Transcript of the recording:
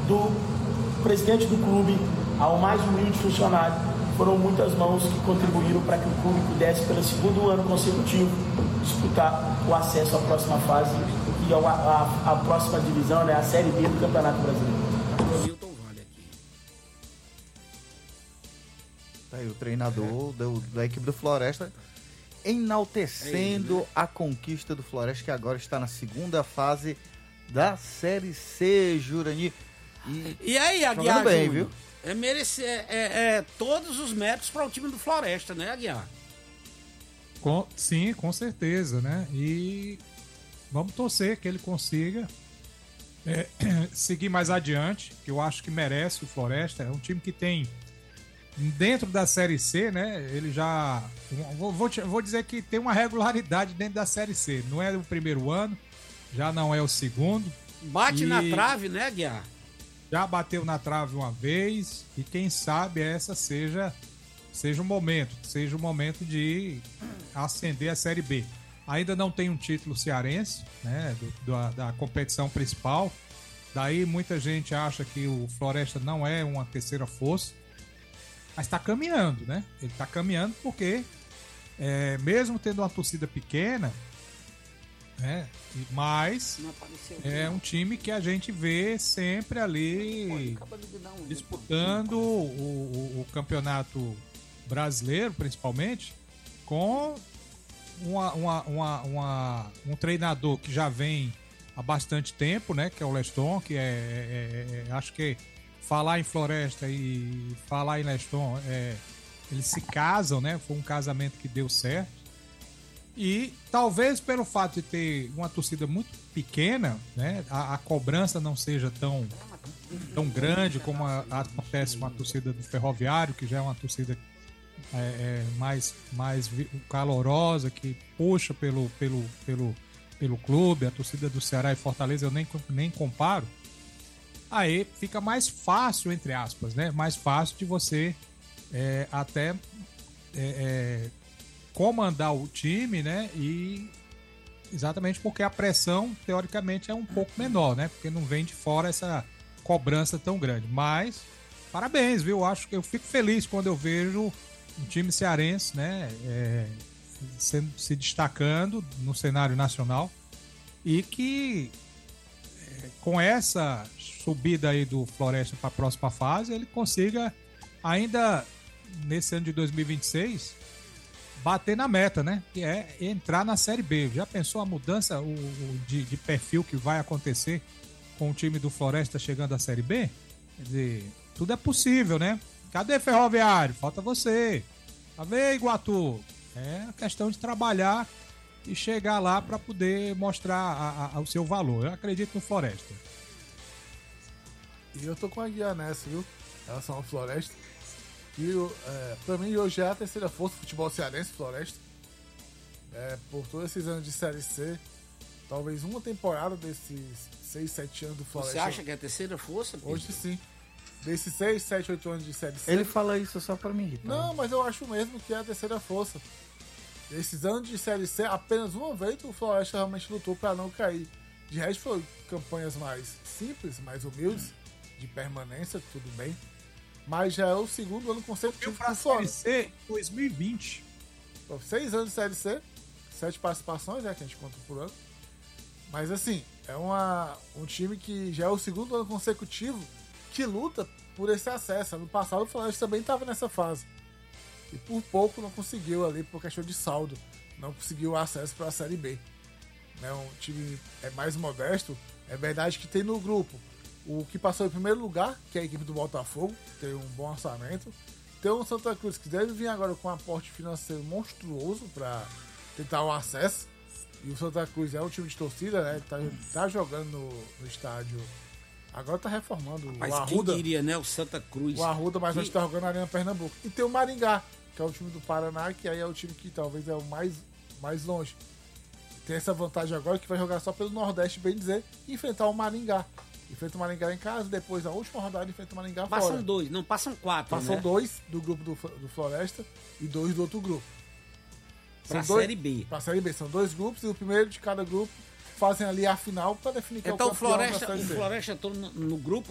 do presidente do clube ao mais humilde funcionário, foram muitas mãos que contribuíram para que o clube pudesse, pelo segundo ano consecutivo, disputar o acesso à próxima fase e a próxima divisão, né, a Série B do Campeonato Brasileiro. Tá aí o treinador da equipe do Floresta enaltecendo a conquista do Floresta, que agora está na segunda fase da Série C, Jurani. E aí, Aguiar, bem, viu? Todos os méritos para o time do Floresta, né, Aguiar? Sim, com certeza, né? E vamos torcer que ele consiga seguir mais adiante, que eu acho que merece o Floresta. É um time que tem, dentro da Série C, né? Ele já... Vou dizer que tem uma regularidade dentro da Série C. Não é o primeiro ano, já não é o segundo. Bate na trave, né, Aguiar? Já bateu na trave uma vez e quem sabe essa seja o momento de ascender a Série B. Ainda não tem um título cearense, né, da competição principal. Daí muita gente acha que o Floresta não é uma terceira força, mas está caminhando, né? Ele está caminhando porque, mesmo tendo uma torcida pequena, né, mas é um time que a gente vê sempre ali disputando o campeonato brasileiro, principalmente, com um treinador que já vem há bastante tempo, né, que é o Leston, que acho que falar em Floresta e falar em Leston, eles se casam, né? Foi um casamento que deu certo. E talvez pelo fato de ter uma torcida muito pequena, né, a cobrança não seja tão grande como acontece com a torcida do Ferroviário, que já é uma torcida mais calorosa, que puxa pelo clube. A torcida do Ceará e Fortaleza eu nem comparo. Aí fica mais fácil, entre aspas, né? Mais fácil de você até comandar o time, né? E exatamente porque a pressão, teoricamente, é um pouco menor, né? Porque não vem de fora essa cobrança tão grande. Mas, parabéns, viu? Eu fico feliz quando eu vejo um time cearense, né? Se destacando no cenário nacional e que com essa subida aí do Floresta para a próxima fase, ele consiga ainda nesse ano de 2026 bater na meta, né? Que é entrar na Série B. Já pensou a mudança de perfil que vai acontecer com o time do Floresta chegando à Série B? Quer dizer, tudo é possível, né? Cadê Ferroviário? Falta você. Cadê Iguatu? É questão de trabalhar e chegar lá para poder mostrar o seu valor. Eu acredito no Floresta. E eu tô com a guia nessa, viu? Em relação ao Floresta. E pra mim hoje é a terceira força do futebol cearense, Floresta. Por todos esses anos de Série C, talvez uma temporada desses 6, 7 anos do Floresta. Você acha que é a terceira força, Pedro? Hoje sim. Desses 6, 7, 8 anos de Série C. Ele fala isso só pra me irritar. Não, mas eu acho mesmo que é a terceira força. Esses anos de Série C, apenas uma vez o Floresta realmente lutou pra não cair. De resto foi campanhas mais simples, mais humildes, de permanência, tudo bem. Mas já é o segundo ano consecutivo para a Série C 2020. 6 anos de Série C, 7 participações, que a gente conta por ano. Mas assim, é um time que já é o segundo ano consecutivo que luta por esse acesso. Ano passado o Flamengo também estava nessa fase. E por pouco não conseguiu ali, por questão de saldo, não conseguiu acesso para a Série B. Um time mais modesto. É verdade que tem no grupo o que passou em primeiro lugar, que é a equipe do Botafogo, tem um bom orçamento. Tem o Santa Cruz, que deve vir agora com um aporte financeiro monstruoso para tentar o acesso. E o Santa Cruz é um time de torcida, né? Tá jogando no estádio. Agora tá reformando mas o Arruda. Quem diria, né? O Santa Cruz. O Arruda, mas hoje tá jogando na Arena Pernambuco. E tem o Maringá, que é o time do Paraná, que aí é o time que talvez é o mais longe. Tem essa vantagem agora que vai jogar só pelo Nordeste, bem dizer, e enfrentar o Maringá. Enfrenta o Maringá em casa, depois na última rodada enfrenta o Maringá fora. Passam 2, não, passam 4, Passam 2 do grupo do Floresta e 2 do outro grupo. Pra Série B. Pra Série B, são 2 grupos e o primeiro de cada grupo fazem ali a final para definir quem então, é o campeão da Série B. Então o Floresta no grupo